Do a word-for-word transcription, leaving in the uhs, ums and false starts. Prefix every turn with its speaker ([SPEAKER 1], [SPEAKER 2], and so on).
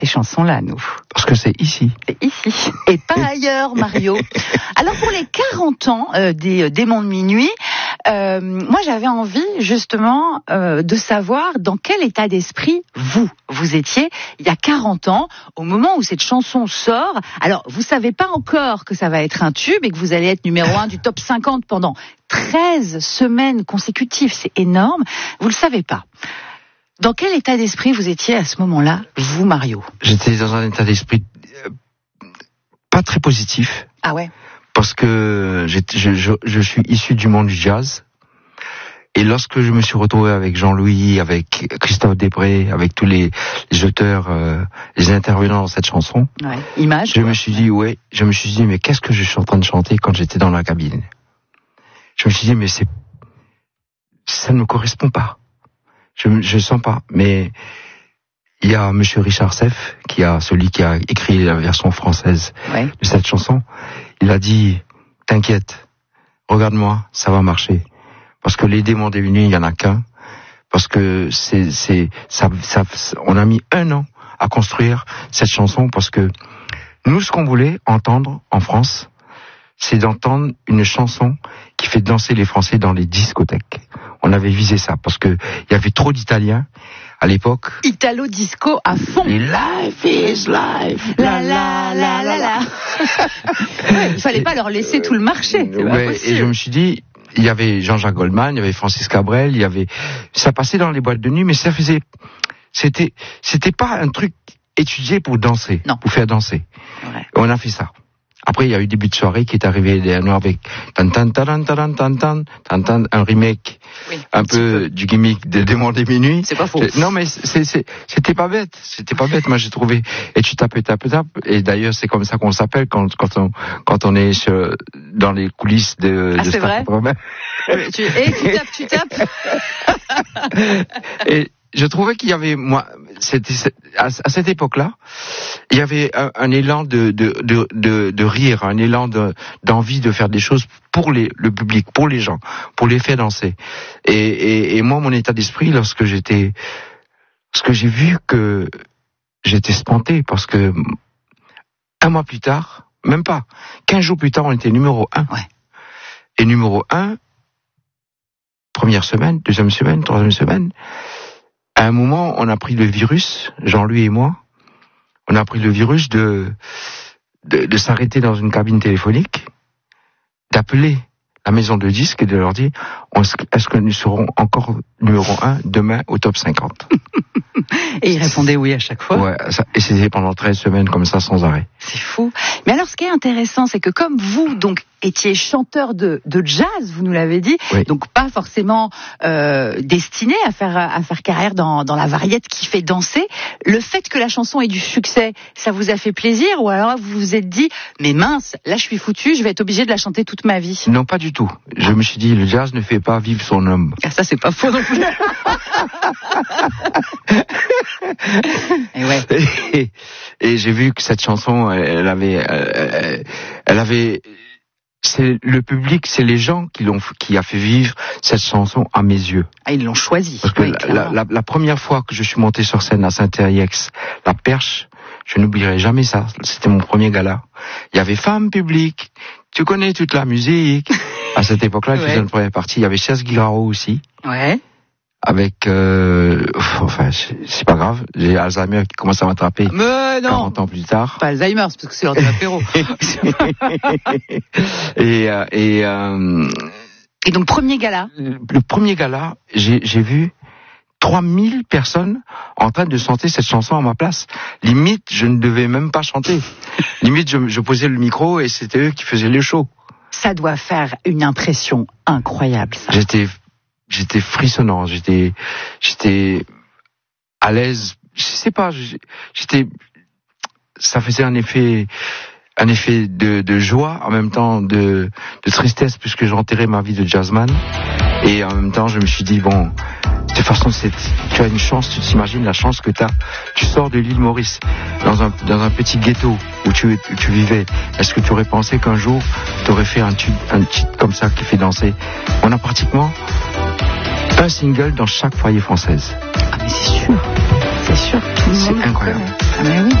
[SPEAKER 1] ces chansons-là, nous.
[SPEAKER 2] Parce que c'est ici.
[SPEAKER 1] C'est ici. Et pas ailleurs, Mario. Alors, pour les quarante ans euh, des euh, Démons de Minuit, euh, moi, j'avais envie, justement, euh, de savoir dans quel état d'esprit vous, vous étiez il y a quarante ans, au moment où cette chanson sort. Alors, vous savez pas encore que ça va être un tube et que vous allez être numéro un du top cinquante pendant treize semaines consécutives. C'est énorme. Vous le savez pas. Dans quel état d'esprit vous étiez à ce moment-là, vous, Mario?
[SPEAKER 2] J'étais dans un état d'esprit euh, pas très positif.
[SPEAKER 1] Ah ouais?
[SPEAKER 2] Parce que je, je, je suis issu du monde du jazz. Et lorsque je me suis retrouvé avec Jean-Louis, avec Christophe Debré, avec tous les, les auteurs, euh, les intervenants dans cette chanson,
[SPEAKER 1] ouais. Image,
[SPEAKER 2] je quoi. me suis dit, ouais, je me suis dit, mais qu'est-ce que je suis en train de chanter quand j'étais dans la cabine? Je me suis dit, mais c'est, ça ne me correspond pas. Je, je sens pas. Mais il y a Monsieur Richard Seff, qui a celui qui a écrit la version française ouais. de cette chanson. Il a dit, t'inquiète, regarde-moi, ça va marcher. Parce que les Démons des Minuit, il y en a qu'un. Parce que c'est, c'est, ça, ça, on a mis un an à construire cette chanson parce que nous, ce qu'on voulait entendre en France, c'est d'entendre une chanson qui fait danser les Français dans les discothèques. On avait visé ça parce que il y avait trop d'Italiens à l'époque.
[SPEAKER 1] Italo disco à fond.
[SPEAKER 2] Et life is life.
[SPEAKER 1] La la la la la. Il fallait pas leur laisser tout le marché. C'est
[SPEAKER 2] ouais,
[SPEAKER 1] pas possible.
[SPEAKER 2] Et je me suis dit, il y avait Jean-Jacques Goldman, il y avait Francis Cabrel, il y avait, ça passait dans les boîtes de nuit, mais ça faisait, c'était, c'était pas un truc étudié pour danser,
[SPEAKER 1] non.
[SPEAKER 2] pour faire danser.
[SPEAKER 1] Ouais.
[SPEAKER 2] On a fait ça. Après, il y a eu Début de soirée qui est arrivé avec tan tan tan tan tan tan tan tan un remake,
[SPEAKER 1] oui,
[SPEAKER 2] un,
[SPEAKER 1] un
[SPEAKER 2] peu, peu du gimmick des Démons des Minuit.
[SPEAKER 1] C'est pas faux.
[SPEAKER 2] Non, mais c'est, c'est, c'était pas bête, c'était pas bête. Moi, j'ai trouvé. Et tu tapes, tapes, tapes. Et d'ailleurs, c'est comme ça qu'on s'appelle quand quand on quand on est sur, dans les coulisses de.
[SPEAKER 1] Ah,
[SPEAKER 2] de
[SPEAKER 1] c'est vrai. tu, et tu tapes, tu tapes.
[SPEAKER 2] Et je trouvais qu'il y avait, moi, c'était, à, à cette époque-là, il y avait un, un élan de, de, de, de, de rire, un élan de, d'envie de faire des choses pour les, le public, pour les gens, pour les faire danser. Et, et, et moi, mon état d'esprit, lorsque j'étais, parce que j'ai vu que j'étais spanté, parce que un mois plus tard, même pas, quinze jours plus tard, on était numéro un.
[SPEAKER 1] Ouais.
[SPEAKER 2] Et numéro un, première semaine, deuxième semaine, troisième semaine, à un moment, on a pris le virus, Jean-Louis et moi, on a pris le virus de, de, de s'arrêter dans une cabine téléphonique, d'appeler la maison de disques et de leur dire, est-ce que nous serons encore numéro un demain au top cinquante?
[SPEAKER 1] Et ils répondaient oui à chaque fois.
[SPEAKER 2] Ouais, ça, et c'était pendant treize semaines comme ça, sans arrêt.
[SPEAKER 1] C'est fou. Mais alors, ce qui est intéressant, c'est que comme vous, donc, étiez chanteur de, de jazz, vous nous l'avez dit,
[SPEAKER 2] oui.
[SPEAKER 1] donc pas forcément euh, destiné à faire à faire carrière dans dans la variété qui fait danser. Le fait que la chanson ait du succès, ça vous a fait plaisir, ou alors vous vous êtes dit, mais mince, là je suis foutu, je vais être obligé de la chanter toute ma vie?
[SPEAKER 2] Non, pas du tout. Je me suis dit, le jazz ne fait pas vivre son homme.
[SPEAKER 1] Ah, ça c'est pas faux non plus. Et ouais.
[SPEAKER 2] Et, et j'ai vu que cette chanson, elle, elle avait, elle, elle avait. C'est le public, c'est les gens qui l'ont, qui a fait vivre cette chanson à mes yeux.
[SPEAKER 1] Ah, ils l'ont choisi.
[SPEAKER 2] Parce que
[SPEAKER 1] oui,
[SPEAKER 2] la, la, la, la première fois que je suis monté sur scène à Saint-Thierry-Ex, la Perche, je n'oublierai jamais ça. C'était mon premier gala. Il y avait Femme publique, tu connais toute la musique. À cette époque-là, je ouais. faisais une première partie. Il y avait Chess Guirao aussi.
[SPEAKER 1] Ouais.
[SPEAKER 2] Avec, euh, enfin, c'est pas grave, j'ai Alzheimer qui commence à m'attraper.
[SPEAKER 1] Mais non.
[SPEAKER 2] quarante ans plus tard.
[SPEAKER 1] Pas Alzheimer, c'est parce que c'est l'heure de l'apéro.
[SPEAKER 2] et, euh, et, euh,
[SPEAKER 1] et donc, premier gala.
[SPEAKER 2] Le premier gala, j'ai, j'ai vu trois mille personnes en train de chanter cette chanson à ma place. Limite, je ne devais même pas chanter. Limite, je, je posais le micro et c'était eux qui faisaient le show.
[SPEAKER 1] Ça doit faire une impression incroyable, ça.
[SPEAKER 2] J'étais J'étais frissonnant, j'étais, j'étais à l'aise. Je sais pas, j'étais, ça faisait un effet, un effet de, de joie, en même temps de, de tristesse, puisque j'enterrais ma vie de jazzman. Et en même temps, je me suis dit, bon, de toute façon, c'est, tu as une chance, tu t'imagines la chance que tu as. Tu sors de l'île Maurice, dans un, dans un petit ghetto où tu, où tu vivais. Est-ce que tu aurais pensé qu'un jour, tu aurais fait un tube, un titre comme ça qui fait danser? On a pratiquement un single dans chaque foyer française.
[SPEAKER 1] Ah, mais c'est sûr. C'est sûr, tout le
[SPEAKER 2] C'est
[SPEAKER 1] monde
[SPEAKER 2] incroyable.
[SPEAKER 1] connaît. Ah, mais oui.